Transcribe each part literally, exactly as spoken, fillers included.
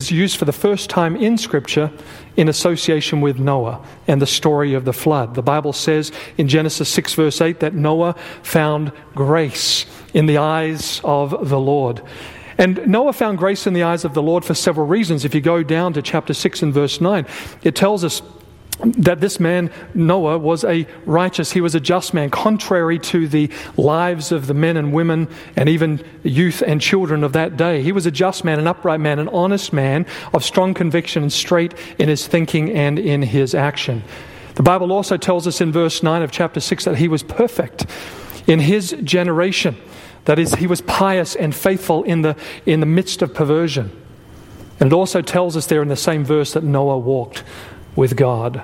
is used for the first time in Scripture in association with Noah and the story of the flood. The Bible says in Genesis six verse eight that Noah found grace in the eyes of the Lord. And Noah found grace in the eyes of the Lord for several reasons. If you go down to chapter six and verse nine, it tells us that this man, Noah, was a righteous, he was a just man, contrary to the lives of the men and women and even youth and children of that day. He was a just man, an upright man, an honest man of strong conviction and straight in his thinking and in his action. The Bible also tells us in verse nine of chapter six that he was perfect in his generation. That is, he was pious and faithful in the, in the midst of perversion. And it also tells us there in the same verse that Noah walked with God.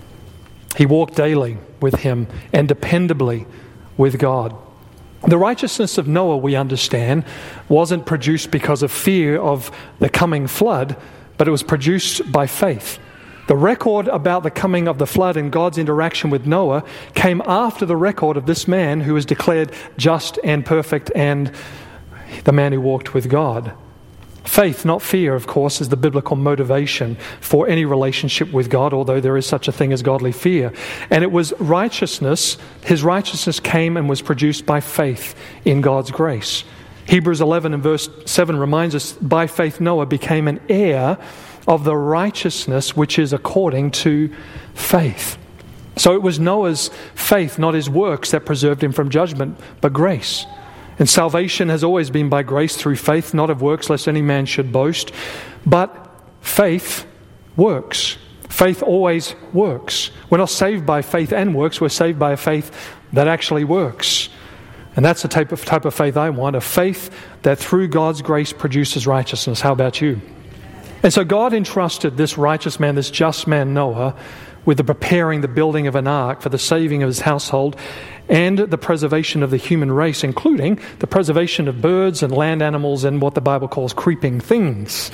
He walked daily with him and dependably with God. The righteousness of Noah, we understand, wasn't produced because of fear of the coming flood, but it was produced by faith. The record about the coming of the flood and God's interaction with Noah came after the record of this man who was declared just and perfect and the man who walked with God. Faith, not fear, of course, is the biblical motivation for any relationship with God, although there is such a thing as godly fear. And it was righteousness, his righteousness came and was produced by faith in God's grace. Hebrews eleven and verse seven reminds us, by faith Noah became an heir of the righteousness which is according to faith. So it was Noah's faith, not his works, that preserved him from judgment, but grace. And salvation has always been by grace through faith, not of works, lest any man should boast. But faith works. Faith always works. We're not saved by faith and works, we're saved by a faith that actually works. And that's the type of, type of faith I want, a faith that through God's grace produces righteousness. How about you? And so God entrusted this righteous man, this just man Noah, with the preparing the building of an ark for the saving of his household and the preservation of the human race, including the preservation of birds and land animals and what the Bible calls creeping things.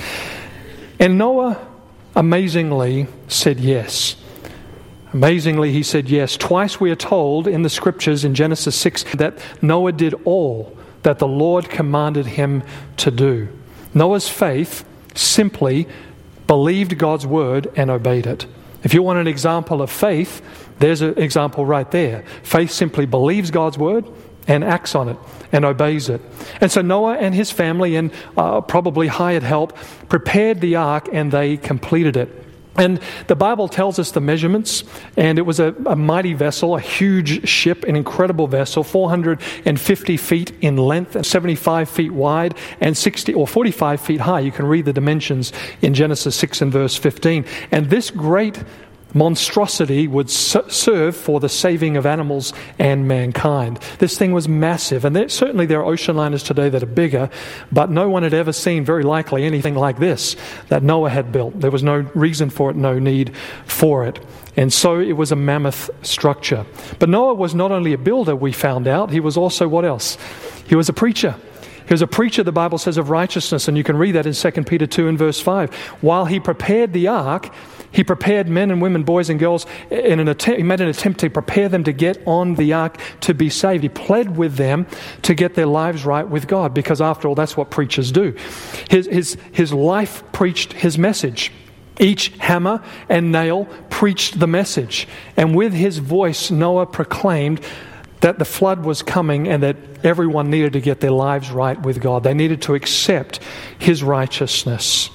And Noah amazingly said yes. Amazingly, he said yes. Twice we are told in the scriptures in Genesis six that Noah did all that the Lord commanded him to do. Noah's faith simply believed God's word and obeyed it. If you want an example of faith, there's an example right there. Faith simply believes God's word and acts on it and obeys it. And so Noah and his family and uh, probably hired help prepared the ark and they completed it. And the Bible tells us the measurements, and it was a, a mighty vessel, a huge ship, an incredible vessel, four hundred fifty feet in length, and seventy-five feet wide, and sixty or forty-five feet high. You can read the dimensions in Genesis six and verse fifteen. And this great monstrosity would serve for the saving of animals and mankind. This thing was massive, and there, certainly there are ocean liners today that are bigger, but no one had ever seen, very likely, anything like this that Noah had built. There was no reason for it, no need for it. And so it was a mammoth structure. But Noah was not only a builder, we found out, he was also what else? He was a preacher. He was a preacher, the Bible says, of righteousness, and you can read that in Second Peter two and verse five. While he prepared the ark, he prepared men and women, boys and girls, in an attempt, he made an attempt to prepare them to get on the ark to be saved. He pled with them to get their lives right with God, because after all, that's what preachers do. His, his, his life preached his message. Each hammer and nail preached the message. And with his voice, Noah proclaimed that the flood was coming and that everyone needed to get their lives right with God. They needed to accept his righteousness.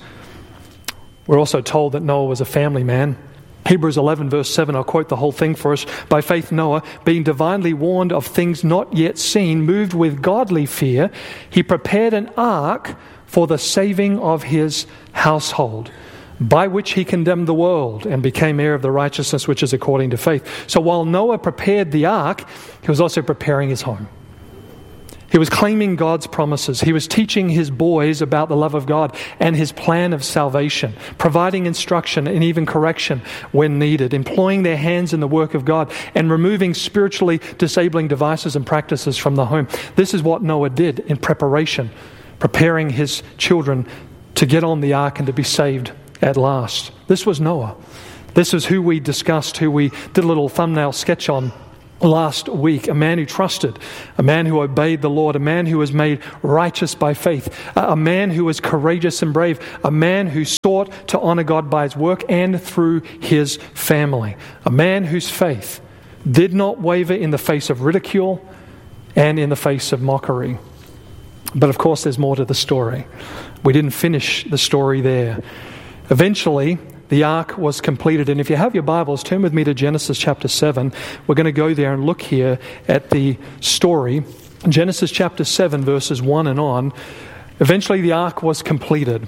We're also told that Noah was a family man. Hebrews eleven verse seven, I'll quote the whole thing for us. By faith Noah, being divinely warned of things not yet seen, moved with godly fear, he prepared an ark for the saving of his household, by which he condemned the world and became heir of the righteousness which is according to faith. So while Noah prepared the ark, he was also preparing his home. He was claiming God's promises. He was teaching his boys about the love of God and his plan of salvation, providing instruction and even correction when needed, employing their hands in the work of God, and removing spiritually disabling devices and practices from the home. This is what Noah did in preparation, preparing his children to get on the ark and to be saved at last. This was Noah. This is who we discussed, who we did a little thumbnail sketch on last week, a man who trusted, a man who obeyed the Lord, a man who was made righteous by faith, a man who was courageous and brave, a man who sought to honor God by his work and through his family, a man whose faith did not waver in the face of ridicule and in the face of mockery. But of course, there's more to the story. We didn't finish the story there. Eventually, the ark was completed. And if you have your Bibles, turn with me to Genesis chapter seven. We're going to go there and look here at the story. Genesis chapter seven, verses one and on. Eventually, the ark was completed.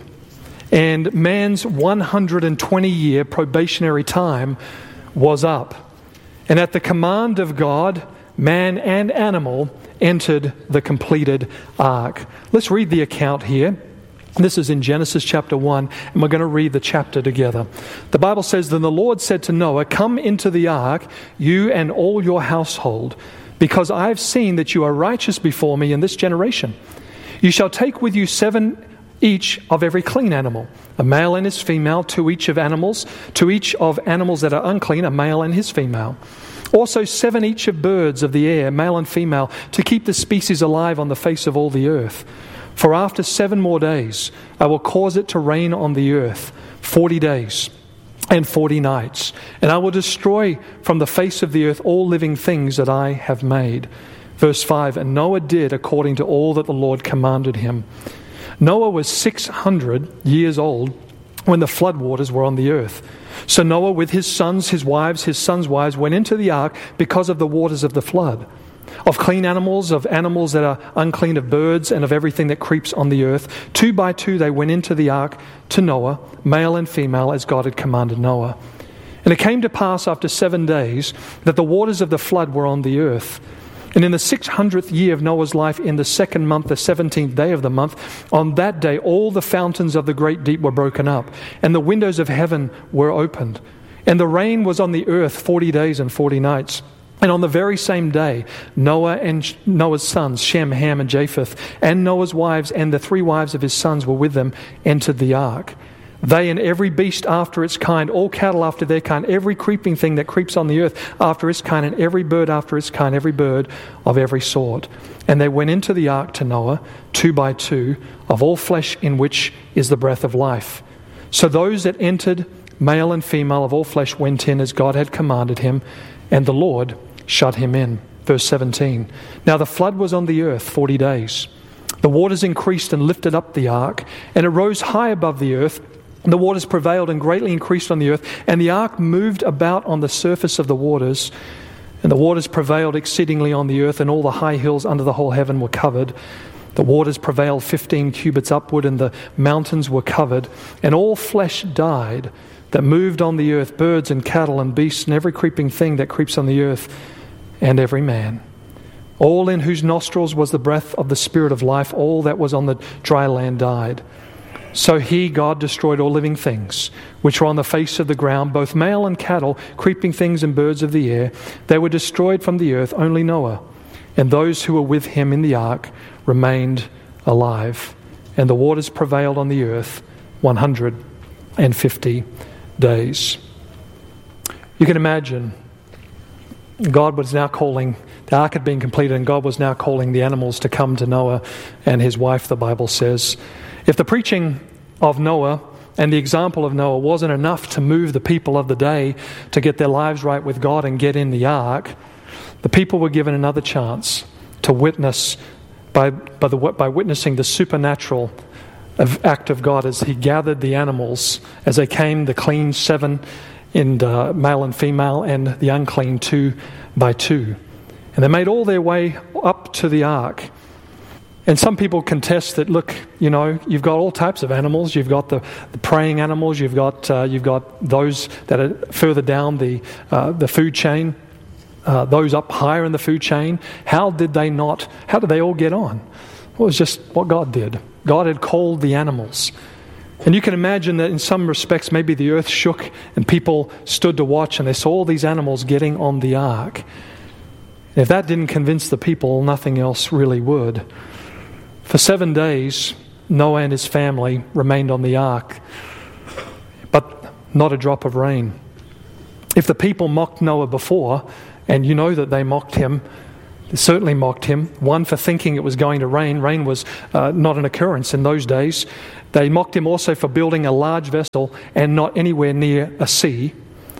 And man's one hundred twenty year probationary time was up. And at the command of God, man and animal entered the completed ark. Let's read the account here. This is in Genesis chapter one, and we're going to read the chapter together. The Bible says, "Then the Lord said to Noah, 'Come into the ark, you and all your household, because I have seen that you are righteous before me in this generation. You shall take with you seven each of every clean animal, a male and his female, to each of animals, to each of animals that are unclean, a male and his female. Also seven each of birds of the air, male and female, to keep the species alive on the face of all the earth. For after seven more days, I will cause it to rain on the earth, forty days and forty nights. And I will destroy from the face of the earth all living things that I have made.'" Verse five, "And Noah did according to all that the Lord commanded him." Noah was six hundred years old when the floodwaters were on the earth. So Noah with his sons, his wives, his sons' wives went into the ark because of the waters of the flood. Of clean animals, of animals that are unclean, of birds, and of everything that creeps on the earth. Two by two they went into the ark to Noah, male and female, as God had commanded Noah. And it came to pass after seven days that the waters of the flood were on the earth. And in the six hundredth year of Noah's life, in the second month, the seventeenth day of the month, on that day all the fountains of the great deep were broken up, and the windows of heaven were opened. And the rain was on the earth forty days and forty nights. And on the very same day, Noah and Noah's sons, Shem, Ham, and Japheth, and Noah's wives and the three wives of his sons were with them, entered the ark. They and every beast after its kind, all cattle after their kind, every creeping thing that creeps on the earth after its kind, and every bird after its kind, every bird of every sort. And they went into the ark to Noah, two by two, of all flesh in which is the breath of life. So those that entered, male and female of all flesh, went in as God had commanded him, and the Lord shut him in. Verse seventeen. Now the flood was on the earth forty days. The waters increased and lifted up the ark, and it rose high above the earth. And the waters prevailed and greatly increased on the earth, and the ark moved about on the surface of the waters. And the waters prevailed exceedingly on the earth, and all the high hills under the whole heaven were covered. The waters prevailed fifteen cubits upward, and the mountains were covered. And all flesh died that moved on the earth, birds and cattle and beasts and every creeping thing that creeps on the earth, and every man. All in whose nostrils was the breath of the Spirit of life, all that was on the dry land died. So he, God, destroyed all living things, which were on the face of the ground, both male and cattle, creeping things and birds of the air. They were destroyed from the earth, only Noah and those who were with him in the ark remained alive. And the waters prevailed on the earth one hundred fifty days. You can imagine God was now calling, the ark had been completed, and God was now calling the animals to come to Noah and his wife, the Bible says. If the preaching of Noah and the example of Noah wasn't enough to move the people of the day to get their lives right with God and get in the ark, the people were given another chance to witness by, by, the, by witnessing the supernatural act of God as he gathered the animals, as they came, the clean seven in uh, male and female, and the unclean two by two. And they made all their way up to the ark. And some people contest that, look, you know, you've got all types of animals. You've got the, the preying animals. You've got uh, you've got those that are further down the uh, the food chain. Uh, those up higher in the food chain. How did they not? How did they all get on? Well, it was just what God did. God had called the animals. And you can imagine that in some respects, maybe the earth shook and people stood to watch and they saw all these animals getting on the ark. If that didn't convince the people, nothing else really would. For seven days, Noah and his family remained on the ark, but not a drop of rain. If the people mocked Noah before And you know that they mocked him. They certainly mocked him. One, for thinking it was going to rain. Rain was uh, not an occurrence in those days. They mocked him also for building a large vessel and not anywhere near a sea.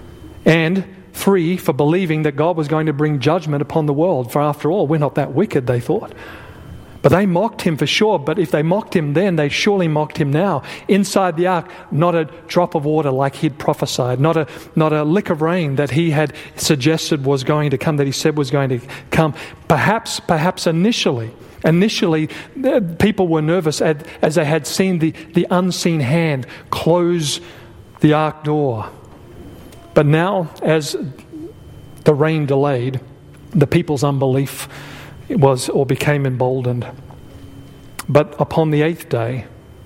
And three, for believing that God was going to bring judgment upon the world. For after all, we're not that wicked, they thought. But they mocked him for sure. But if they mocked him then, they surely mocked him now. Inside the ark, not a drop of water like he'd prophesied. Not a, not a lick of rain that he had suggested was going to come, that he said was going to come. Perhaps, perhaps initially, initially, people were nervous as they had seen the, the unseen hand close the ark door. But now, as the rain delayed, the people's unbelief was or became emboldened. But upon the eighth day,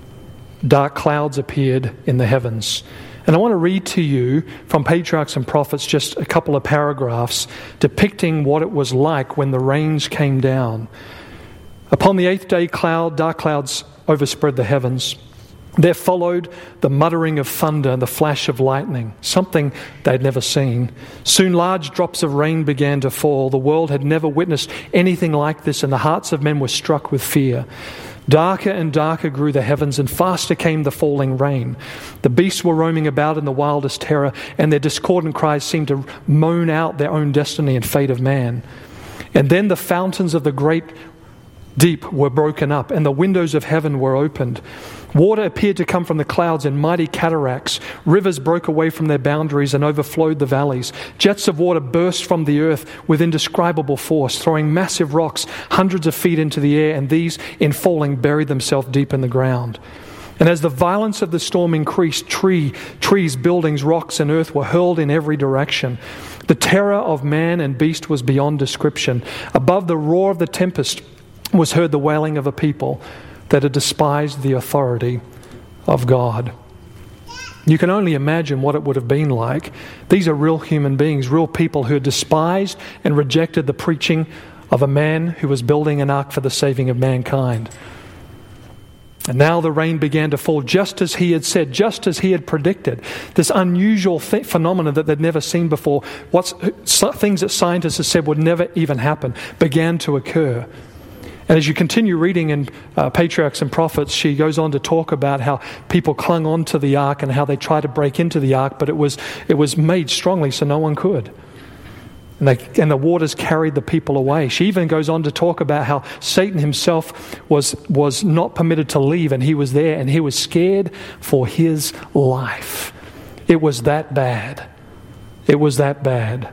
dark clouds appeared in the heavens. And I want to read to you from Patriarchs and Prophets just a couple of paragraphs depicting what it was like when the rains came down. Upon the eighth day, cloud, dark clouds overspread the heavens. There followed the muttering of thunder and the flash of lightning, something they'd never seen. Soon large drops of rain began to fall. The world had never witnessed anything like this, and the hearts of men were struck with fear. Darker and darker grew the heavens, and faster came the falling rain. The beasts were roaming about in the wildest terror, and their discordant cries seemed to moan out their own destiny and fate of man. And then the fountains of the great deep were broken up, and the windows of heaven were opened. Water appeared to come from the clouds in mighty cataracts. Rivers broke away from their boundaries and overflowed the valleys. Jets of water burst from the earth with indescribable force, throwing massive rocks hundreds of feet into the air, and these, in falling, buried themselves deep in the ground. And as the violence of the storm increased, tree, trees, buildings, rocks, and earth were hurled in every direction. The terror of man and beast was beyond description. Above the roar of the tempest was heard the wailing of a people that had despised the authority of God. You can only imagine what it would have been like. These are real human beings, real people who had despised and rejected the preaching of a man who was building an ark for the saving of mankind. And now the rain began to fall just as he had said, just as he had predicted. This unusual th- phenomenon that they'd never seen before, what's, things that scientists have said would never even happen, began to occur. And as you continue reading in uh, Patriarchs and Prophets, she goes on to talk about how people clung on to the ark and how they tried to break into the ark, but it was it was made strongly so no one could. And, they, and the waters carried the people away. She even goes on to talk about how Satan himself was, was not permitted to leave, and he was there, and he was scared for his life. It was that bad. It was that bad.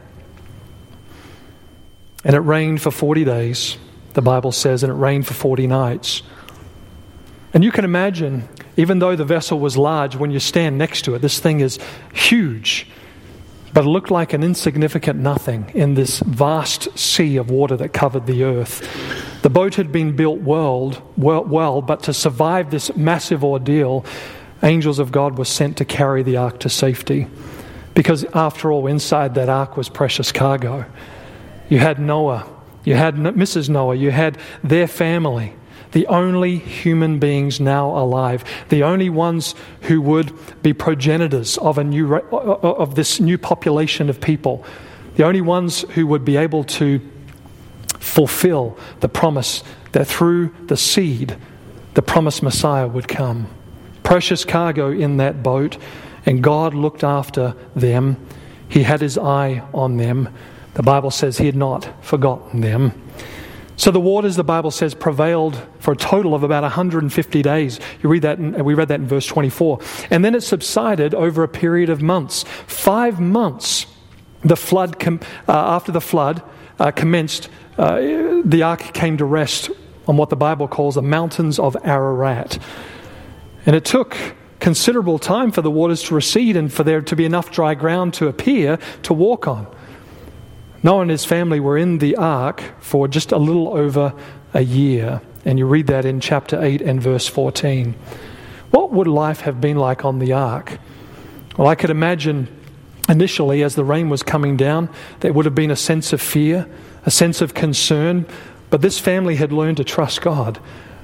And it rained for forty days. The Bible says, and it rained for forty nights. And you can imagine, even though the vessel was large, when you stand next to it, this thing is huge. But it looked like an insignificant nothing in this vast sea of water that covered the earth. The boat had been built well, well, well, but to survive this massive ordeal, angels of God were sent to carry the ark to safety. Because after all, inside that ark was precious cargo. You had Noah. You had Missus Noah, you had their family, the only human beings now alive, the only ones who would be progenitors of a new of this new population of people, the only ones who would be able to fulfill the promise that through the seed, the promised Messiah would come. Precious cargo in that boat, and God looked after them. He had his eye on them. The Bible says he had not forgotten them. So the waters, the Bible says, prevailed for a total of about one hundred fifty days. You read that, in, we read that in verse twenty-four. And then it subsided over a period of months. Five months, the flood com- uh, after the flood uh, commenced, uh, the ark came to rest on what the Bible calls the mountains of Ararat. And it took considerable time for the waters to recede and for there to be enough dry ground to appear to walk on. Noah and his family were in the ark for just a little over a year. And you read that in chapter eight and verse fourteen. What would life have been like on the ark? Well, I could imagine initially as the rain was coming down, there would have been a sense of fear, a sense of concern. But this family had learned to trust God.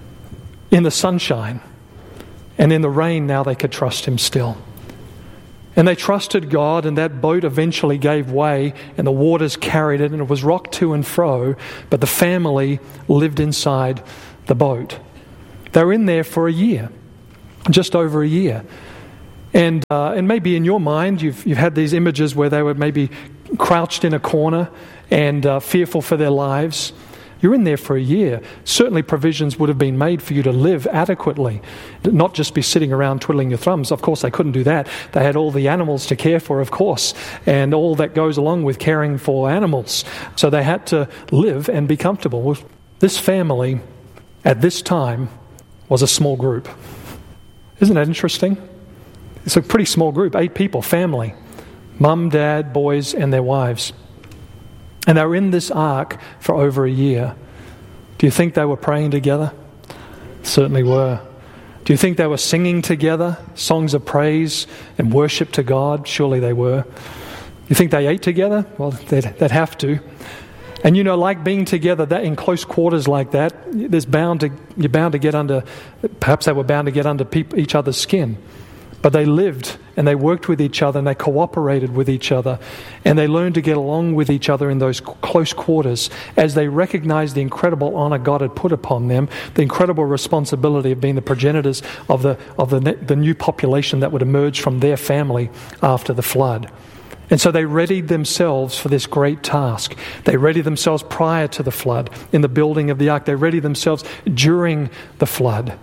In the sunshine and in the rain, now they could trust him still. And they trusted God, and that boat eventually gave way, and the waters carried it, and it was rocked to and fro, but the family lived inside the boat. They were in there for a year, just over a year. And uh, and maybe in your mind, you've you've had these images where they were maybe crouched in a corner and uh, fearful for their lives. You're in there for a year. Certainly provisions would have been made for you to live adequately, not just be sitting around twiddling your thumbs. Of course, they couldn't do that. They had all the animals to care for, of course, and all that goes along with caring for animals. So they had to live and be comfortable. This family, at this time, was a small group. Isn't that interesting? It's a pretty small group, eight people, family. Mum, dad, boys, and their wives. And they were in this ark for over a year. Do you think they were praying together? Certainly were. Do you think they were singing together, songs of praise and worship to God? Surely they were. You think they ate together? Well, they'd, they'd have to. And you know, like being together that in close quarters like that, there's bound to you're bound to get under. Perhaps they were bound to get under people, each other's skin. But they lived and they worked with each other and they cooperated with each other and they learned to get along with each other in those close quarters as they recognized the incredible honor God had put upon them, the incredible responsibility of being the progenitors of the of the, the new population that would emerge from their family after the flood. And so they readied themselves for this great task. They readied themselves prior to the flood in the building of the ark. They readied themselves during the flood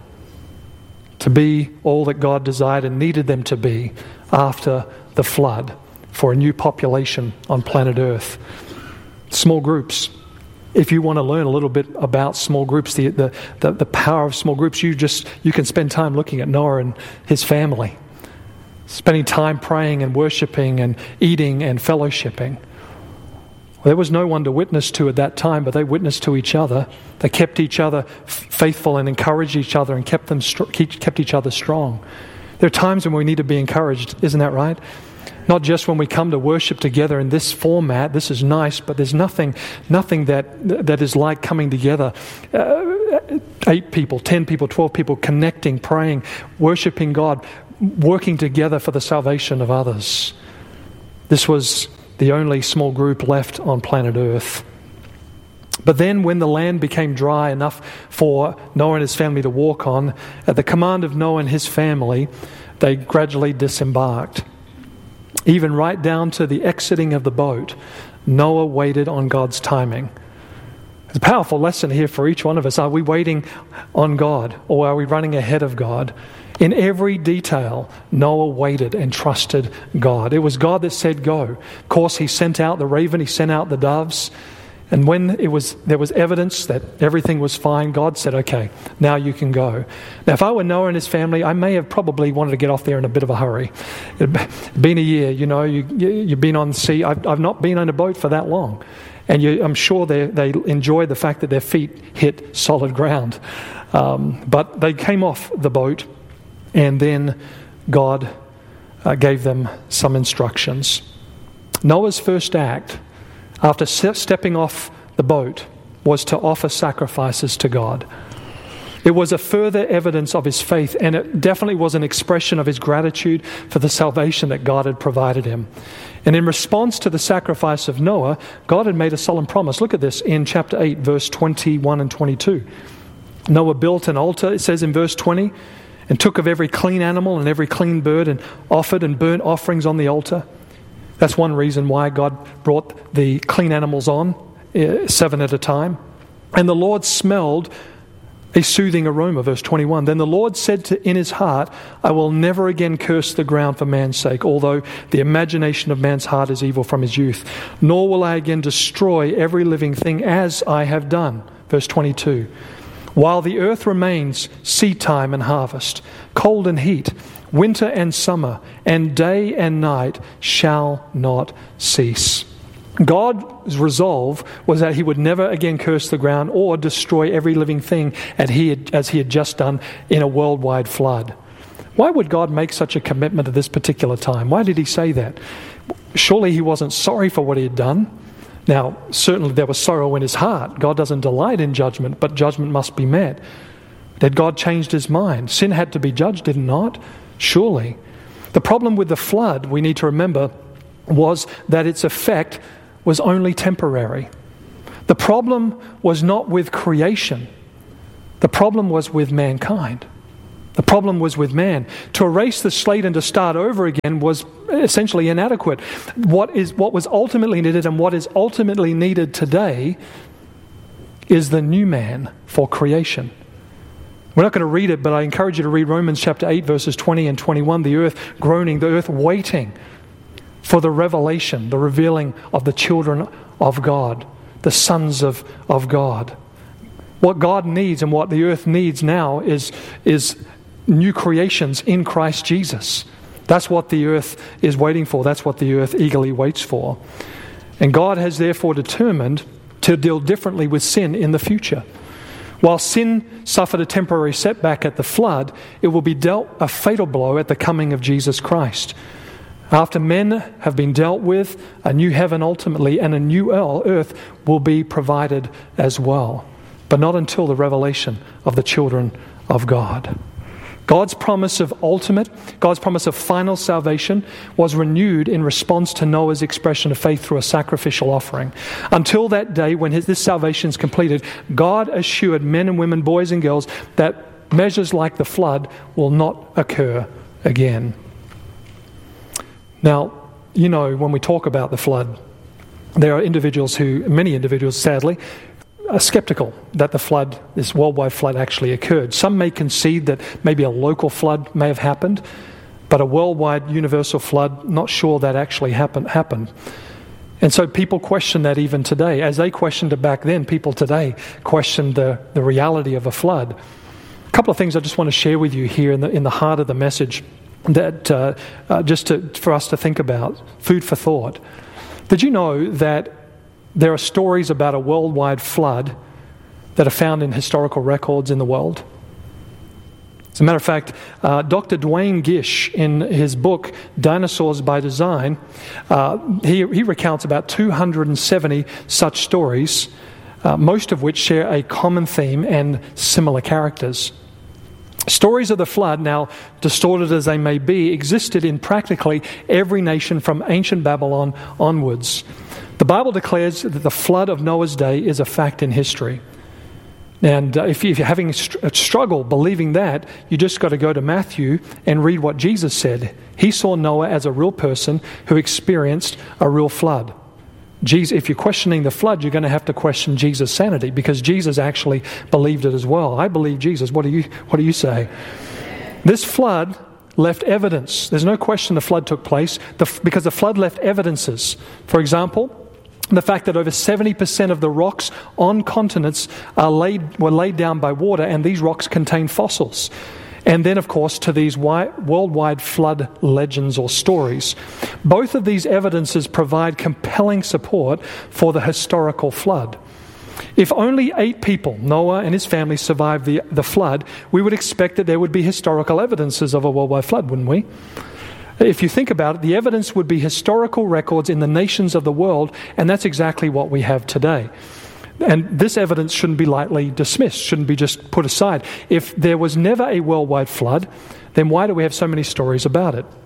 to be all that God desired and needed them to be after the flood for a new population on planet Earth. Small groups. If you want to learn a little bit about small groups, the, the, the, the power of small groups, you just you can spend time looking at Noah and his family, spending time praying and worshiping and eating and fellowshipping. There was no one to witness to at that time, but they witnessed to each other. They kept each other faithful and encouraged each other and kept them kept each other strong. There are times when we need to be encouraged, isn't that right? Not just when we come to worship together in this format. This is nice, but there's nothing, nothing that that is like coming together. Uh, eight people, ten people, twelve people, connecting, praying, worshiping God, working together for the salvation of others. This was the only small group left on planet Earth. But then when the land became dry enough for Noah and his family to walk on, at the command of Noah and his family, they gradually disembarked. Even right down to the exiting of the boat, Noah waited on God's timing. It's a powerful lesson here for each one of us. Are we waiting on God or are we running ahead of God? In every detail, Noah waited and trusted God. It was God that said go. Of course, he sent out the raven, he sent out the doves. And when it was there was evidence that everything was fine, God said, okay, now you can go. Now, if I were Noah and his family, I may have probably wanted to get off there in a bit of a hurry. It'd been a year, you know, you, you, you've been on the sea. I've, I've not been on a boat for that long. And you, I'm sure they, they enjoyed the fact that their feet hit solid ground. Um, but they came off the boat. And then God uh, gave them some instructions. Noah's first act, after se- stepping off the boat, was to offer sacrifices to God. It was a further evidence of his faith, and it definitely was an expression of his gratitude for the salvation that God had provided him. And in response to the sacrifice of Noah, God had made a solemn promise. Look at this in chapter eight, verse twenty-one and twenty-two. Noah built an altar, it says in verse twenty, and took of every clean animal and every clean bird and offered and burnt offerings on the altar. That's one reason why God brought the clean animals on, uh, seven at a time. And the Lord smelled a soothing aroma, verse twenty-one. Then the Lord said to, in his heart, I will never again curse the ground for man's sake, although the imagination of man's heart is evil from his youth. Nor will I again destroy every living thing as I have done. Verse twenty-two. While the earth remains, seed time and harvest, cold and heat, winter and summer, and day and night shall not cease. God's resolve was that he would never again curse the ground or destroy every living thing as he had, as he had just done in a worldwide flood. Why would God make such a commitment at this particular time? Why did he say that? Surely he wasn't sorry for what he had done. Now, certainly there was sorrow in his heart. God doesn't delight in judgment, but judgment must be met. Had God changed his mind? Sin had to be judged, did it not? Surely. The problem with the flood, we need to remember, was that its effect was only temporary. The problem was not with creation. The problem was with mankind. The problem was with man. To erase the slate and to start over again was essentially inadequate. What is what was ultimately needed and what is ultimately needed today is the new man for creation. We're not going to read it, but I encourage you to read Romans chapter eight, verses twenty and twenty-one. The earth groaning, the earth waiting for the revelation, the revealing of the children of God, the sons of, of God. What God needs and what the earth needs now is, is new creations in Christ Jesus. That's what the earth is waiting for. That's what the earth eagerly waits for. And God has therefore determined to deal differently with sin in the future. While sin suffered a temporary setback at the flood, it will be dealt a fatal blow at the coming of Jesus Christ. After men have been dealt with, a new heaven ultimately and a new earth will be provided as well. But not until the revelation of the children of God. God's promise of ultimate, God's promise of final salvation was renewed in response to Noah's expression of faith through a sacrificial offering. Until that day when his, this salvation is completed, God assured men and women, boys and girls, that measures like the flood will not occur again. Now, you know, when we talk about the flood, there are individuals who, many individuals sadly, are skeptical that the flood, this worldwide flood, actually occurred. Some may concede that maybe a local flood may have happened, but a worldwide universal flood, not sure that actually happened. happened. And so people question that even today. As they questioned it back then, people today question the, the reality of a flood. A couple of things I just want to share with you here in the, in the heart of the message that uh, uh, just to, for us to think about, food for thought. Did you know that there are stories about a worldwide flood that are found in historical records in the world? As a matter of fact, uh, Doctor Duane Gish, in his book, Dinosaurs by Design, uh, he, he recounts about two hundred seventy such stories, uh, most of which share a common theme and similar characters. Stories of the flood, now distorted as they may be, existed in practically every nation from ancient Babylon onwards. The Bible declares that the flood of Noah's day is a fact in history. And uh, if you're having a struggle believing that, you just got to go to Matthew and read what Jesus said. He saw Noah as a real person who experienced a real flood. Jesus, if you're questioning the flood, you're going to have to question Jesus' sanity, because Jesus actually believed it as well. I believe Jesus. What do you, what do you say? This flood left evidence. There's no question the flood took place the, because the flood left evidences. For example, the fact that over seventy percent of the rocks on continents are laid, were laid down by water, and these rocks contain fossils. And then, of course, to these worldwide flood legends or stories. Both of these evidences provide compelling support for the historical flood. If only eight people, Noah and his family, survived the, the flood, we would expect that there would be historical evidences of a worldwide flood, wouldn't we? If you think about it, the evidence would be historical records in the nations of the world, and that's exactly what we have today. And this evidence shouldn't be lightly dismissed, shouldn't be just put aside. If there was never a worldwide flood, then why do we have so many stories about it?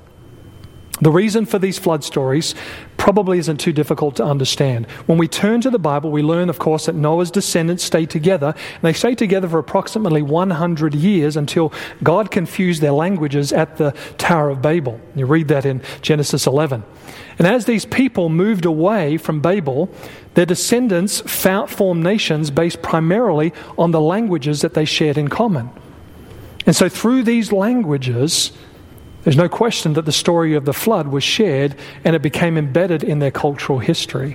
The reason for these flood stories probably isn't too difficult to understand. When we turn to the Bible, we learn, of course, that Noah's descendants stayed together, and they stayed together for approximately one hundred years until God confused their languages at the Tower of Babel. You read that in Genesis eleven. And as these people moved away from Babel, their descendants formed nations based primarily on the languages that they shared in common. And so through these languages, there's no question that the story of the flood was shared and it became embedded in their cultural history.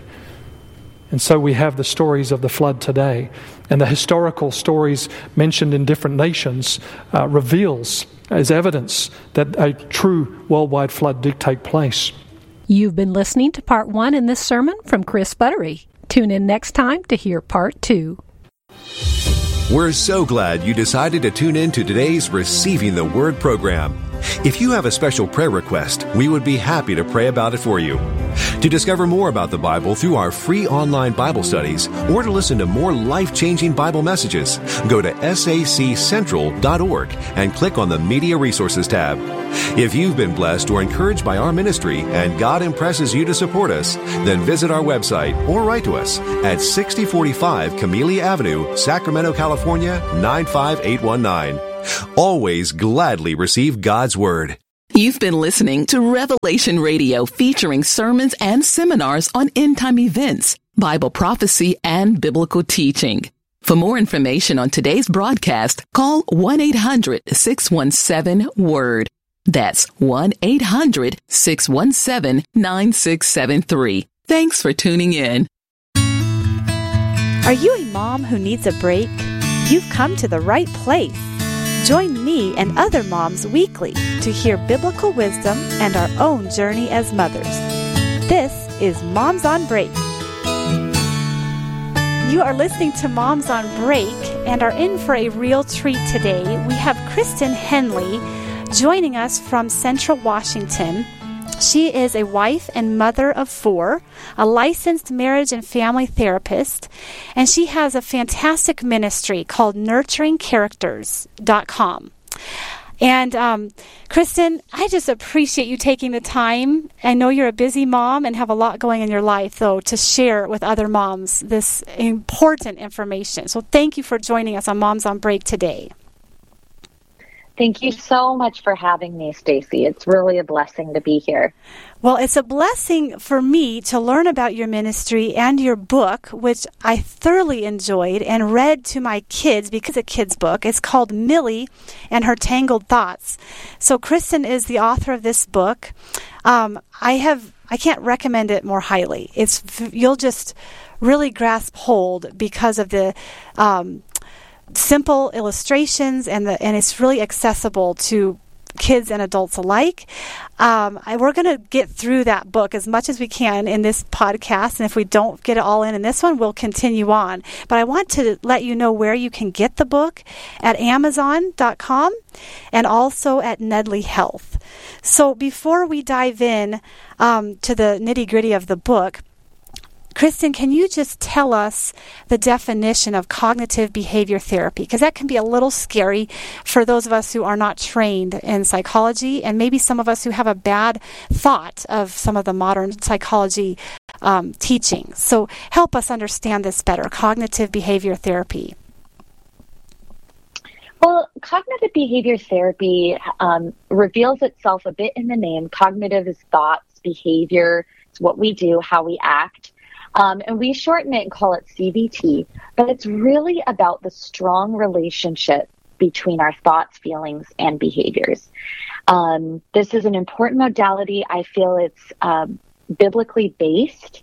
And so we have the stories of the flood today. And the historical stories mentioned in different nations uh, reveals as evidence that a true worldwide flood did take place. You've been listening to part one in this sermon from Chris Buttery. Tune in next time to hear part two. We're so glad you decided to tune in to today's Receiving the Word program. If you have a special prayer request, we would be happy to pray about it for you. To discover more about the Bible through our free online Bible studies or to listen to more life-changing Bible messages, go to S A C central dot org and click on the Media Resources tab. If you've been blessed or encouraged by our ministry and God impresses you to support us, then visit our website or write to us at sixty forty-five Camellia Avenue, Sacramento, California, nine five eight one nine. Always gladly receive God's Word. You've been listening to Revelation Radio, featuring sermons and seminars on end-time events, Bible prophecy, and biblical teaching. For more information on today's broadcast, call one eight hundred six one seven WORD. That's one eight hundred six one seven nine six seven three. Thanks for tuning in. Are you a mom who needs a break? You've come to the right place. Join me and other moms weekly to hear biblical wisdom and our own journey as mothers. This is Moms on Break. You are listening to Moms on Break and are in for a real treat today. We have Kristen Henley joining us from Central Washington. She is a wife and mother of four, a licensed marriage and family therapist, and she has a fantastic ministry called nurturing characters dot com. And um, Kristen, I just appreciate you taking the time. I know you're a busy mom and have a lot going in your life, though, to share with other moms this important information. So thank you for joining us on Moms on Break today. Thank you so much for having me, Stacy. It's really a blessing to be here. Well, it's a blessing for me to learn about your ministry and your book, which I thoroughly enjoyed and read to my kids because it's a kid's book. It's called Millie and Her Tangled Thoughts. So Kristen is the author of this book. Um, I have I can't recommend it more highly. It's you'll just really grasp hold because of the um, simple illustrations, and the and it's really accessible to kids and adults alike. Um, I, we're going to get through that book as much as we can in this podcast, and if we don't get it all in in this one, we'll continue on. But I want to let you know where you can get the book at amazon dot com and also at Nedley Health. So before we dive in um, to the nitty-gritty of the book, Kristen, can you just tell us the definition of cognitive behavior therapy? Because that can be a little scary for those of us who are not trained in psychology, and maybe some of us who have a bad thought of some of the modern psychology um, teaching. So help us understand this better, cognitive behavior therapy. Well, cognitive behavior therapy um, reveals itself a bit in the name. Cognitive is thoughts, behavior, it's what we do, how we act. Um, and we shorten it and call it C B T, but it's really about the strong relationship between our thoughts, feelings, and behaviors. Um, this is an important modality. I feel it's um, biblically based.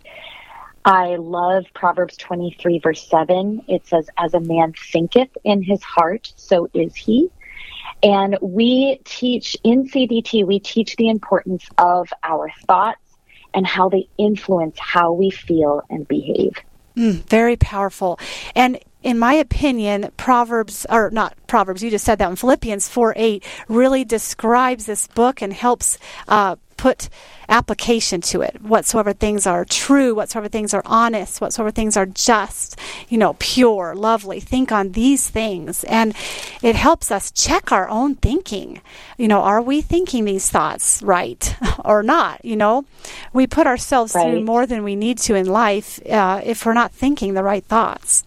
I love Proverbs twenty-three, verse seven. It says, as a man thinketh in his heart, so is he. And we teach, in C B T, we teach the importance of our thoughts and how they influence how we feel and behave. Mm, very powerful. And in my opinion, Proverbs, or not Proverbs, you just said that one, Philippians four eight really describes this book and helps uh, put application to it. Whatsoever things are true, whatsoever things are honest, whatsoever things are just, you know, pure, lovely. Think on these things. And it helps us check our own thinking. You know, are we thinking these thoughts right or not? You know, we put ourselves right. through more than we need to in life uh, if we're not thinking the right thoughts.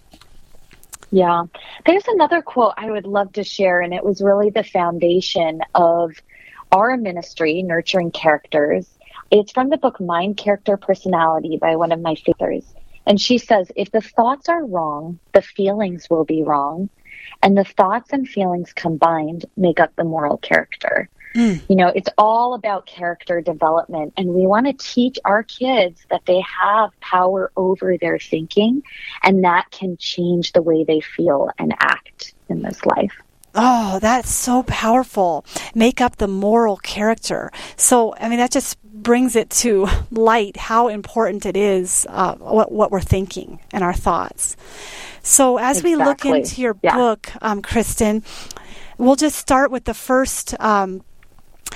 Yeah. There's another quote I would love to share, and it was really the foundation of our ministry, Nurturing Characters. It's from the book Mind, Character, Personality by one of my favorites. And she says, if the thoughts are wrong, the feelings will be wrong. And the thoughts and feelings combined make up the moral character. Mm. You know, it's all about character development. And we want to teach our kids that they have power over their thinking, and that can change the way they feel and act in this life. Oh, that's so powerful. Make up the moral character. So, I mean, that just brings it to light how important it is, uh, what, what we're thinking and our thoughts. So as exactly. we look into your yeah. book, um, Kristen, we'll just start with the first um,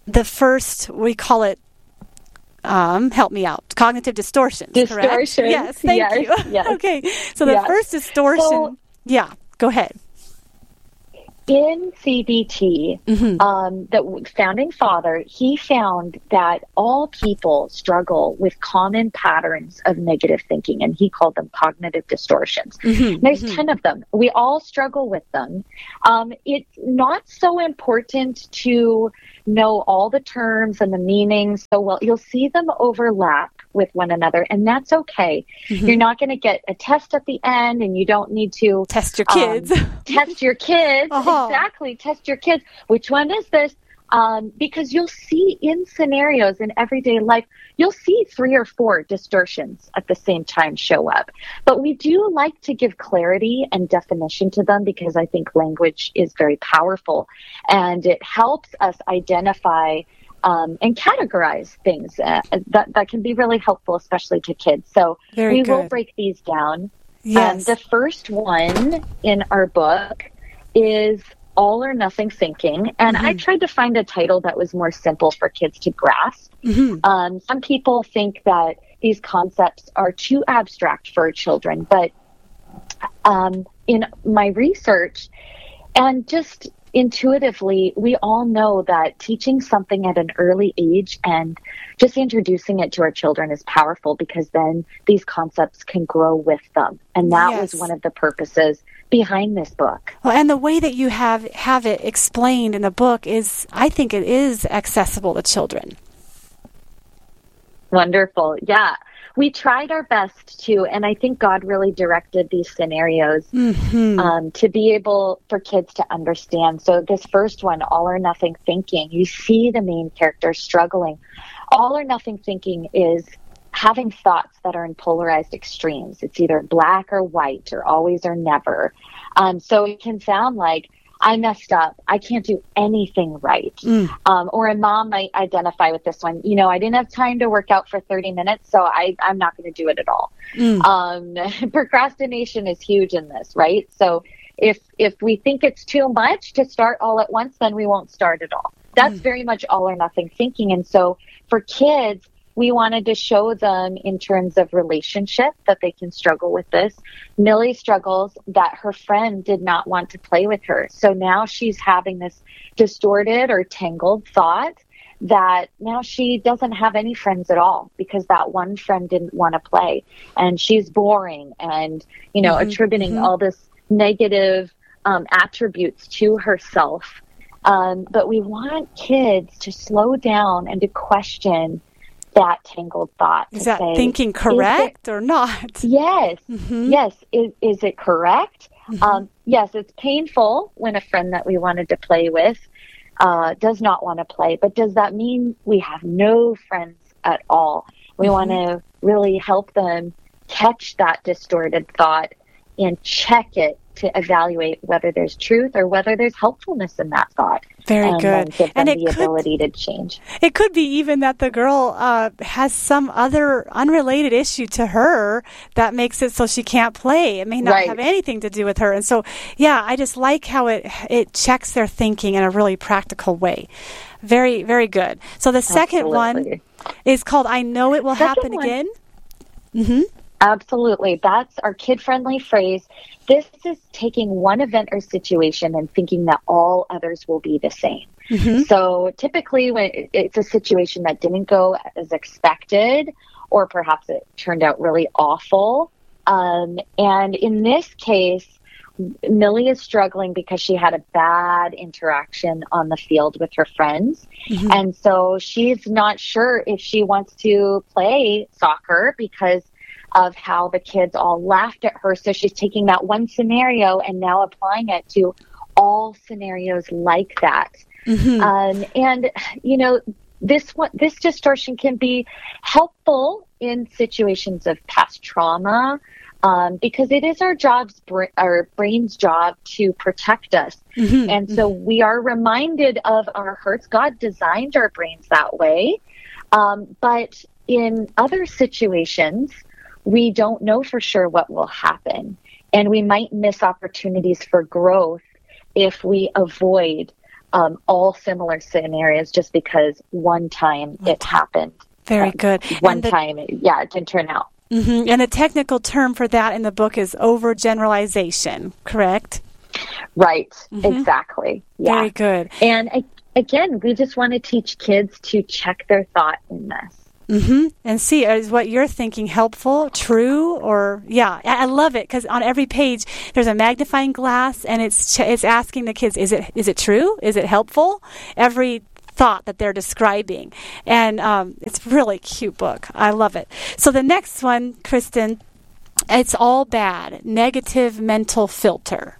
the first, we call it, um, help me out, cognitive distortions, Distortion. correct? Yes, thank yes, you. Yes. Okay, so the yes. first distortion, so, yeah, go ahead. In C B T, mm-hmm. um, the founding father, he found that all people struggle with common patterns of negative thinking, and he called them cognitive distortions. Mm-hmm. There's mm-hmm. ten of them. We all struggle with them. Um, it's not so important to know all the terms and the meanings so well. You'll see them overlap with one another, and that's okay. Mm-hmm. You're not going to get a test at the end, and you don't need to test your kids. Um, test your kids. Uh-huh. Exactly. Test your kids. Which one is this? Um, because you'll see in scenarios in everyday life, you'll see three or four distortions at the same time show up. But we do like to give clarity and definition to them because I think language is very powerful, and it helps us identify Um, and categorize things uh, that that can be really helpful, especially to kids. So Very we good. will break these down. Yes. Um, the first one in our book is all or nothing thinking, and mm-hmm. I tried to find a title that was more simple for kids to grasp. Mm-hmm. Um, some people think that these concepts are too abstract for children, but um, in my research and just intuitively, we all know that teaching something at an early age and just introducing it to our children is powerful because then these concepts can grow with them. And that yes. was one of the purposes behind this book. Well, and the way that you have, have it explained in the book is, I think it is accessible to children. Wonderful. Yeah. We tried our best to, and I think God really directed these scenarios mm-hmm. um, to be able for kids to understand. So this first one, all or nothing thinking, you see the main character struggling. All or nothing thinking is having thoughts that are in polarized extremes. It's either black or white or always or never. Um, so it can sound like, I messed up. I can't do anything right. Mm. Um, or a mom might identify with this one. You know, I didn't have time to work out for thirty minutes, so I, I'm not going to do it at all. Mm. Um, procrastination is huge in this, right? So if if we think it's too much to start all at once, then we won't start at all. That's mm. very much all or nothing thinking. And so for kids, we wanted to show them in terms of relationship that they can struggle with this. Millie struggles that her friend did not want to play with her. So now she's having this distorted or tangled thought that now she doesn't have any friends at all because that one friend didn't want to play. And she's boring and, you know, mm-hmm, attributing mm-hmm. all this negative um, attributes to herself. Um, but we want kids to slow down and to question that tangled thought. Is that say, thinking correct it, or not? Yes. Mm-hmm. Yes. Is, is it correct? Mm-hmm. Um, yes, it's painful when a friend that we wanted to play with uh, does not want to play. But does that mean we have no friends at all? We mm-hmm. want to really help them catch that distorted thought and check it to evaluate whether there's truth or whether there's helpfulness in that thought. Very and good. Give them and it the could, ability to change. It could be even that the girl uh, has some other unrelated issue to her that makes it so she can't play. It may not right. have anything to do with her. And so, yeah, I just like how it it checks their thinking in a really practical way. Very, very good. So the second Absolutely. one is called I Know It Will second Happen one. Again. Mm-hmm. Absolutely. That's our kid-friendly phrase. This is taking one event or situation and thinking that all others will be the same. Mm-hmm. So typically when it's a situation that didn't go as expected, or perhaps it turned out really awful. Um, and in this case, Millie is struggling because she had a bad interaction on the field with her friends. Mm-hmm. And so she's not sure if she wants to play soccer because of how the kids all laughed at her. So she's taking that one scenario and now applying it to all scenarios like that. Mm-hmm. Um, and, you know, this one, this distortion can be helpful in situations of past trauma, um, because it is our job's, our brain's job to protect us. Mm-hmm. And so we are reminded of our hurts. God designed our brains that way. Um, but in other situations, we don't know for sure what will happen. And we might miss opportunities for growth if we avoid um, all similar scenarios just because one time it happened. Very um, good. One the, time, it, yeah, it didn't turn out. Mm-hmm. And the technical term for that in the book is overgeneralization, correct? Right, mm-hmm. exactly. Yeah. Very good. And I, again, we just want to teach kids to check their thought in this. Mm-hmm. And see, is what you're thinking helpful, true, or, yeah, I love it because on every page there's a magnifying glass and it's ch- it's asking the kids, is it is it true? Is it helpful? Every thought that they're describing. And um, it's a really cute book. I love it. So the next one, Kristen, it's all bad. Negative mental filter.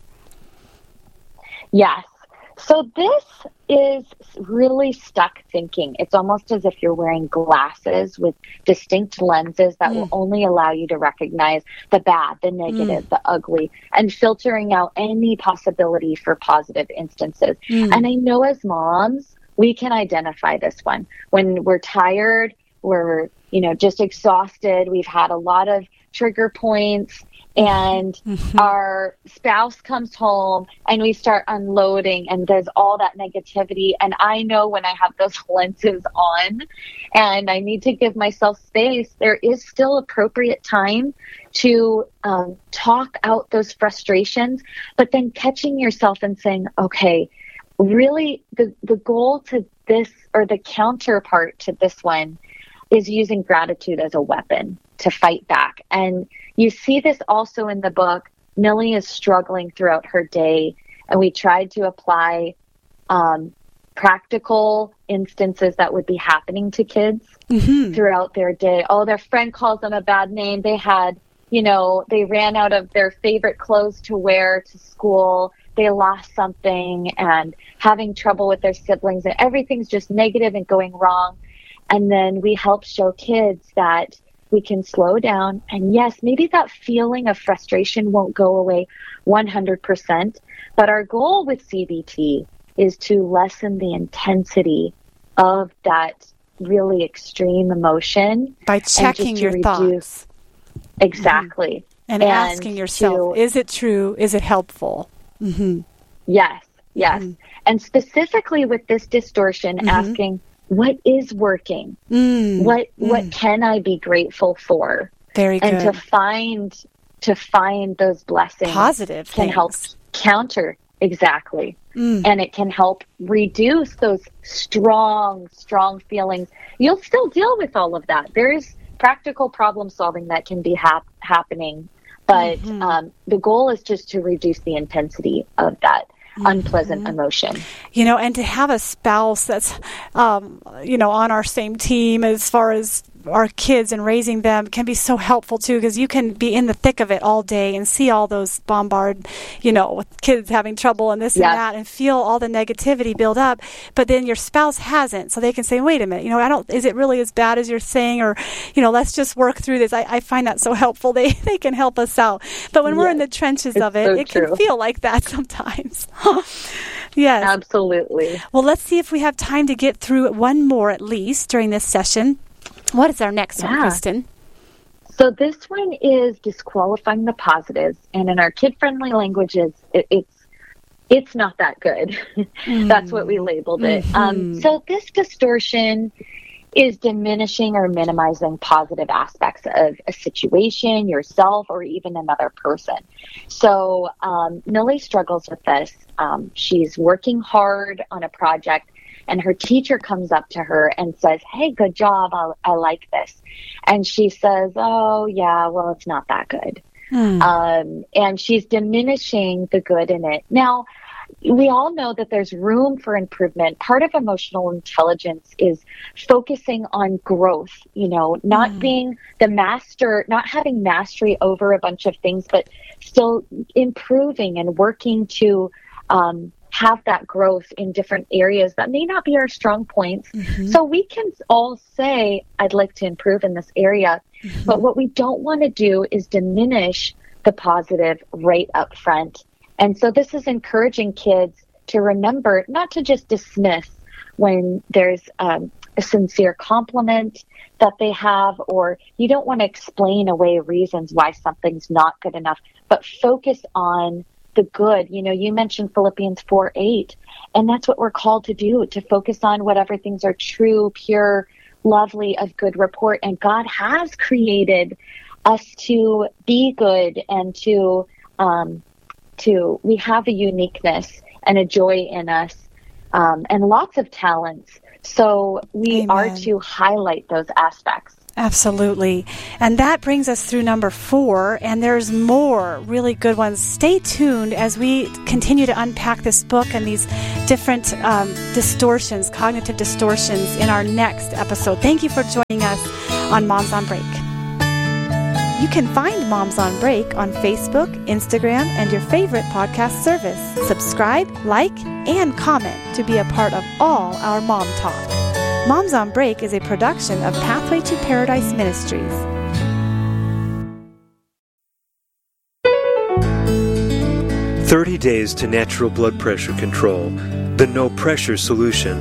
Yes. So this is really stuck thinking. It's almost as if you're wearing glasses with distinct lenses that mm. will only allow you to recognize the bad, the negative, mm. the ugly, and filtering out any possibility for positive instances. Mm. And I know as moms, we can identify this one. When we're tired, we're, you know, just exhausted, we've had a lot of trigger points, and mm-hmm. our spouse comes home and we start unloading and there's all that negativity. And I know when I have those lenses on and I need to give myself space, there is still appropriate time to um, talk out those frustrations, but then catching yourself and saying, okay, really the, the goal to this, or the counterpart to this one, is using gratitude as a weapon to fight back. And you see this also in the book. Millie is struggling throughout her day, and we tried to apply um, practical instances that would be happening to kids mm-hmm. throughout their day. Oh, their friend calls them a bad name. They had, you know, they ran out of their favorite clothes to wear to school. They lost something and having trouble with their siblings, and everything's just negative and going wrong. And then we help show kids that we can slow down. And yes, maybe that feeling of frustration won't go away one hundred percent. But our goal with C B T is to lessen the intensity of that really extreme emotion. By checking your reduce, thoughts. Exactly. Mm-hmm. And, and asking yourself, to, is it true? Is it helpful? Mm-hmm. Yes, yes. Mm-hmm. And specifically with this distortion, mm-hmm. asking, what is working? Mm, what mm. what can I be grateful for? Very good. And to find to find those blessings, positive can things. help counter exactly, mm. and it can help reduce those strong strong feelings. You'll still deal with all of that. There is practical problem solving that can be hap- happening, but mm-hmm. um, the goal is just to reduce the intensity of that unpleasant mm-hmm. emotion. You know, and to have a spouse that's, um, you know, on our same team as far as our kids and raising them can be so helpful too, because you can be in the thick of it all day and see all those bombard, you know, with kids having trouble and this yes. and that, and feel all the negativity build up. But then your spouse hasn't, so they can say, "Wait a minute, you know, I don't. Is it really as bad as you're saying?" Or, you know, let's just work through this. I, I find that so helpful. They they can help us out. But when yes. we're in the trenches it's of it, so it true. can feel like that sometimes. Yes, absolutely. Well, let's see if we have time to get through one more at least during this session. What is our next yeah. one, Kristen? So this one is disqualifying the positives, and in our kid-friendly languages, it, it's it's not that good. Mm. That's what we labeled it. Mm-hmm. Um, so this distortion is diminishing or minimizing positive aspects of a situation, yourself, or even another person. So um, Millie struggles with this. Um, she's working hard on a project, and her teacher comes up to her and says, "Hey, good job. I, I like this." And she says, "Oh, yeah, well, it's not that good." Mm. Um, and she's diminishing the good in it. Now, we all know that there's room for improvement. Part of emotional intelligence is focusing on growth, you know, not mm. being the master, not having mastery over a bunch of things, but still improving and working to um, have that growth in different areas that may not be our strong points. Mm-hmm. So we can all say, "I'd like to improve in this area." Mm-hmm. But what we don't want to do is diminish the positive right up front. And so this is encouraging kids to remember not to just dismiss when there's um, a sincere compliment that they have, or you don't want to explain away reasons why something's not good enough, but focus on the good. You know, you mentioned Philippians four eight, and that's what we're called to do, to focus on whatever things are true, pure, lovely, of good report. And God has created us to be good and to, um, to, we have a uniqueness and a joy in us, um, and lots of talents. So we Amen. Are to highlight those aspects. Absolutely. And that brings us through number four, and there's more really good ones. Stay tuned as we continue to unpack this book and these different um, distortions, cognitive distortions, in our next episode. Thank you for joining us on Moms on Break. You can find Moms on Break on Facebook, Instagram, and your favorite podcast service. Subscribe, like, and comment to be a part of all our Mom Talk. Moms on Break is a production of Pathway to Paradise Ministries. thirty days to natural blood pressure control, the no-pressure solution.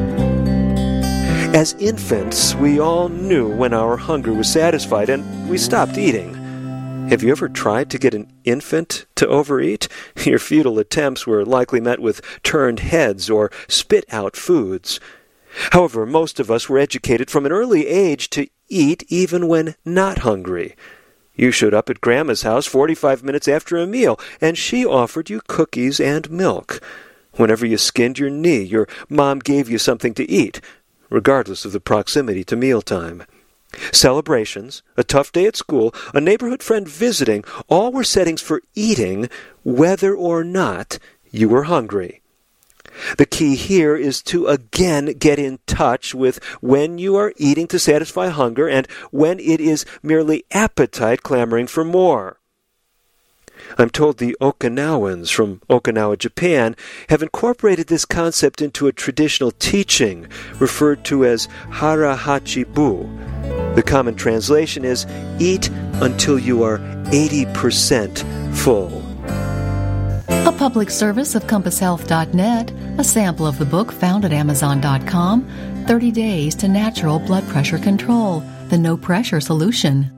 As infants, we all knew when our hunger was satisfied and we stopped eating. Have you ever tried to get an infant to overeat? Your futile attempts were likely met with turned heads or spit-out foods. However, most of us were educated from an early age to eat even when not hungry. You showed up at Grandma's house forty-five minutes after a meal, and she offered you cookies and milk. Whenever you skinned your knee, your mom gave you something to eat, regardless of the proximity to mealtime. Celebrations, a tough day at school, a neighborhood friend visiting, all were settings for eating, whether or not you were hungry. The key here is to again get in touch with when you are eating to satisfy hunger and when it is merely appetite clamoring for more. I'm told the Okinawans from Okinawa, Japan, have incorporated this concept into a traditional teaching referred to as hara hachi bu. The common translation is, eat until you are eighty percent full. A public service of compass health dot net, a sample of the book found at amazon dot com, thirty days to Natural Blood Pressure Control, the No Pressure Solution.